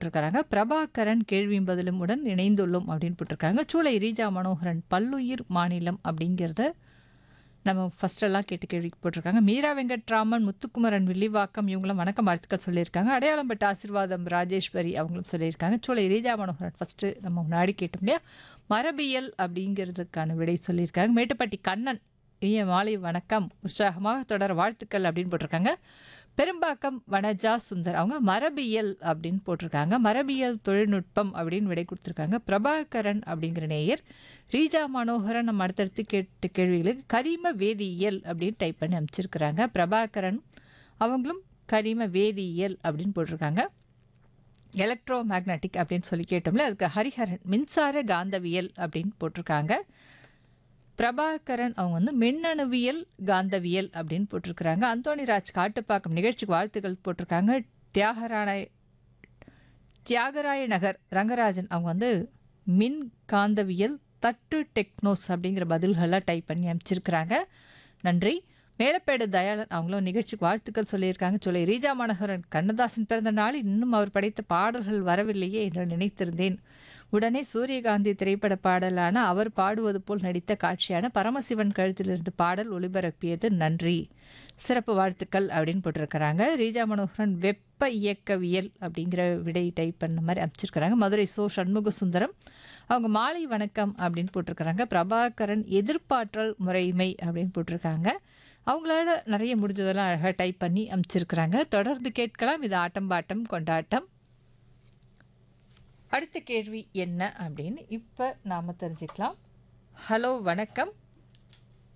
போட்டிருக்காங்க. பிரபாகரன் கேள்வியும் பதிலும் உடன் இணைந்துள்ளோம் அப்படின்னு போட்டிருக்காங்க. சூளை ரீஜா மனோகரன் பல்லுயிர் மாநிலம் அப்படிங்கிறத நம்ம ஃபர்ஸ்டெல்லாம் கேட்டு கேள்வி போட்டிருக்காங்க. மீரா வெங்கட்ராமன், முத்துக்குமரன், வில்லிவாக்கம் இவங்களும் வணக்கம் வாழ்த்துக்கள் சொல்லியிருக்காங்க. அடையாளம்பட்ட ஆசீர்வாதம் ராஜேஸ்வரி அவங்களும் சொல்லியிருக்காங்க. சூளை ரீஜா மனோகரன் ஃபஸ்ட்டு நம்ம முன்னாடி கேட்டோம் இல்லையா, மரபியல் அப்படிங்கிறதுக்கான விடை சொல்லியிருக்காங்க. மேட்டுப்பட்டி கண்ணன் இனிய மாலை வணக்கம், உற்சாகமாக தொடர வாழ்த்துக்கள் அப்படின்னு போட்டிருக்காங்க. பெரும்பாக்கம் வனஜா சுந்தர் அவங்க மரபியல் அப்படின்னு போட்டிருக்காங்க. மரபியல் தொழில்நுட்பம் அப்படின்னு விடை கொடுத்துருக்காங்க. பிரபாகரன் அப்படிங்கிற நேயர் ரீஜா மனோகரன் நம்ம அடுத்தடுத்து கேட்ட கேள்விகளுக்கு கரிம வேதியியல் அப்படின்னு டைப் பண்ணி அமைச்சிருக்கிறாங்க. பிரபாகரன் அவங்களும் கரிம வேதியியல் அப்படின்னு போட்டிருக்காங்க. எலக்ட்ரோ மேக்னட்டிக் அப்படின்னு சொல்லி கேட்டோம்ல, அதுக்கு ஹரிஹரன் மின்சார காந்தவியல் அப்படின்னு போட்டிருக்காங்க. பிரபாகரன் அவங்க வந்து மின்னணுவியல் காந்தவியல் அப்படின்னு போட்டிருக்கிறாங்க. அந்தோணிராஜ் காட்டுப்பாக்கம் நிகழ்ச்சிக்கு வாழ்த்துக்கள் போட்டிருக்காங்க. தியாகராய நகர் ரங்கராஜன் அவங்க வந்து மின் காந்தவியல் தட்டு டெக்னோஸ் அப்படிங்கிற பதில்கள்லாம் டைப் பண்ணி அமைச்சிருக்கிறாங்க. நன்றி. மேலப்பேடு தயாளன் அவங்களும் நிகழ்ச்சிக்கு வாழ்த்துக்கள் சொல்லியிருக்காங்க. சொல்லி ரீஜா மனோகரன் கண்ணதாசன் பிறந்த நாள் இன்னும் அவர் படைத்த பாடல்கள் வரவில்லையே என்று நினைத்திருந்தேன். உடனே சூரியகாந்தி திரைப்பட பாடலான அவர் பாடுவது போல் நடித்த காட்சியான பரமசிவன் கழுத்திலிருந்து பாடல் ஒளிபரப்பியது நன்றி, சிறப்பு வாழ்த்துக்கள் அப்படின்னு போட்டிருக்கிறாங்க. ரீஜா மனோகரன் வெப்ப இயக்கவியல் அப்படிங்கிற விடை டைப் பண்ண மாதிரி அமைச்சிருக்கிறாங்க. மதுரை சோ சண்முக சுந்தரம் அவங்க மாலை வணக்கம் அப்படின்னு போட்டிருக்கிறாங்க. பிரபாகரன் எதிர்ப்பாற்றல் முறைமை அப்படின்னு போட்டிருக்காங்க. அவங்களால நிறைய முடிஞ்சதெல்லாம் அழகாக டைப் பண்ணி அமைச்சிருக்கிறாங்க. தொடர்ந்து கேட்கலாம். இது ஆட்டம் பாட்டம் கொண்டாட்டம். அடுத்த கேள்வி என்ன அப்படின்னு இப்போ நாம் தெரிஞ்சுக்கலாம். ஹலோ வணக்கம்.